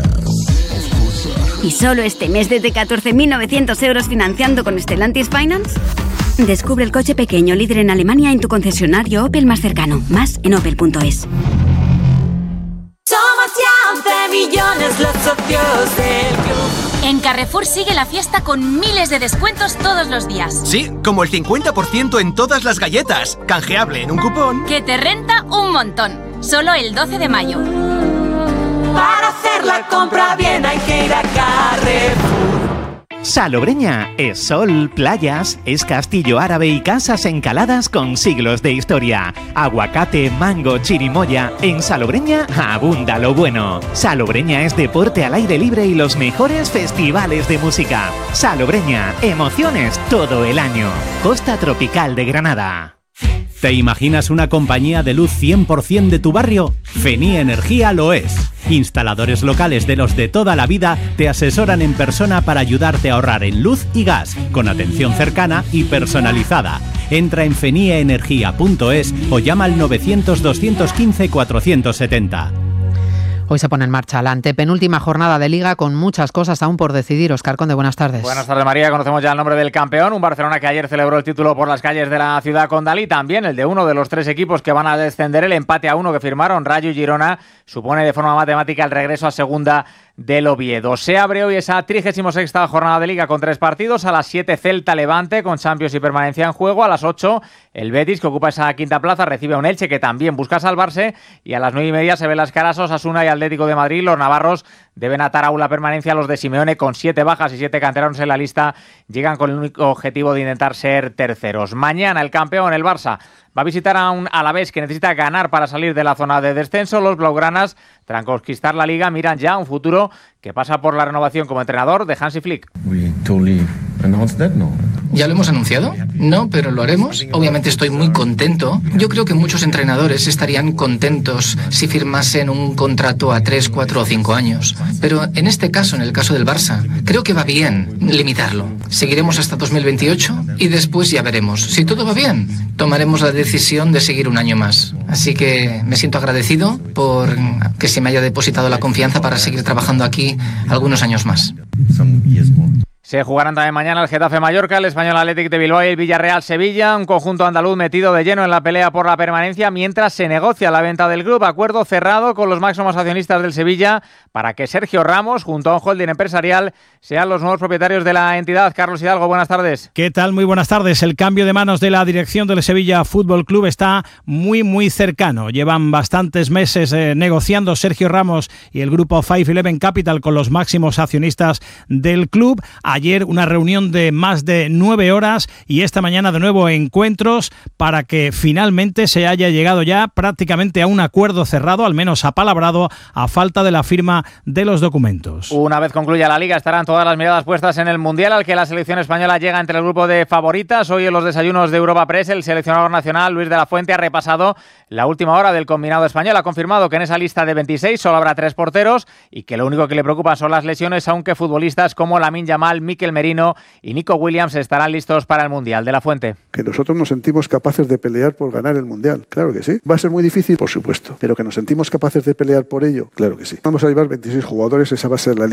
¿Y solo este mes desde 14.900 euros financiando con Stellantis Finance? Descubre el coche pequeño líder en Alemania en tu concesionario Opel más cercano. Más en opel.es. Somos ya 11 millones los socios del club. En Carrefour sigue la fiesta con miles de descuentos todos los días. Sí, como el 50% en todas las galletas. Canjeable en un cupón que te renta un montón. Solo el 12 de mayo. Para hacer la compra bien hay que ir a Carrefour. Salobreña es sol, playas, es castillo árabe y casas encaladas con siglos de historia. Aguacate, mango, chirimoya. En Salobreña abunda lo bueno. Salobreña es deporte al aire libre y los mejores festivales de música. Salobreña, emociones todo el año. Costa Tropical de Granada. ¿Te imaginas una compañía de luz 100% de tu barrio? Feni Energía lo es. Instaladores locales de los de toda la vida te asesoran en persona para ayudarte a ahorrar en luz y gas, con atención cercana y personalizada. Entra en fenieenergia.es o llama al 900-215-470. Hoy se pone en marcha la antepenúltima jornada de Liga con muchas cosas aún por decidir. Óscar Conde, buenas tardes. Buenas tardes, María. Conocemos ya el nombre del campeón, un Barcelona que ayer celebró el título por las calles de la ciudad condalí. También el de uno de los tres equipos que van a descender. El empate a 1 que firmaron Rayo y Girona supone de forma matemática el regreso a segunda del Oviedo. Se abre hoy esa 36ª jornada de Liga con 3 partidos. A las 7 Celta Levante con Champions y permanencia en juego. A las 8 el Betis, que ocupa esa quinta plaza, recibe a un Elche que también busca salvarse. Y a las 9:30 se ven las caras Osasuna y Atlético de Madrid. Los navarros deben atar aún la permanencia a los de Simeone con 7 bajas y 7 canteranos en la lista. Llegan con el único objetivo de intentar ser terceros. Mañana el campeón, el Barça, va a visitar a un Alavés que necesita ganar para salir de la zona de descenso. Los blaugranas, tras conquistar la Liga, miran ya un futuro que pasa por la renovación como entrenador de Hansi Flick. ¿Ya lo hemos anunciado? No, pero lo haremos. Obviamente estoy muy contento. Yo creo que muchos entrenadores estarían contentos si firmasen un contrato a 3, 4 o 5 años. Pero en este caso, en el caso del Barça, creo que va bien limitarlo. Seguiremos hasta 2028 y después ya veremos. Si todo va bien, tomaremos la decisión de seguir un año más. Así que me siento agradecido por que se me haya depositado la confianza para seguir trabajando aquí algunos años más. Se jugarán también mañana el Getafe-Mallorca, el Español Athletic de Bilbao y el Villarreal-Sevilla, un conjunto andaluz metido de lleno en la pelea por la permanencia mientras se negocia la venta del club. Acuerdo cerrado con los máximos accionistas del Sevilla para que Sergio Ramos, junto a un holding empresarial, sean los nuevos propietarios de la entidad. Carlos Hidalgo, buenas tardes. ¿Qué tal? Muy buenas tardes. El cambio de manos de la dirección del Sevilla Fútbol Club está muy cercano. Llevan bastantes meses negociando Sergio Ramos y el grupo 511 Capital con los máximos accionistas del club. Ayer una reunión de más de 9 horas y esta mañana de nuevo encuentros para que finalmente se haya llegado ya prácticamente a un acuerdo cerrado, al menos apalabrado, a falta de la firma de los documentos. Una vez concluya la Liga estarán todas las miradas puestas en el Mundial, al que la selección española llega entre el grupo de favoritas. Hoy en los desayunos de Europa Press el seleccionador nacional Luis de la Fuente ha repasado la última hora del combinado español. Ha confirmado que en esa lista de 26 solo habrá 3 porteros y que lo único que le preocupa son las lesiones, aunque futbolistas como Lamine Yamal, Mikel Merino y Nico Williams estarán listos para el Mundial. De la Fuente. Que nosotros nos sentimos capaces de pelear por ganar el Mundial. Claro que sí. ¿Va a ser muy difícil? Por supuesto. Pero que nos sentimos capaces de pelear por ello. Claro que sí. Vamos a llevar 26 jugadores, esa va a ser la lista.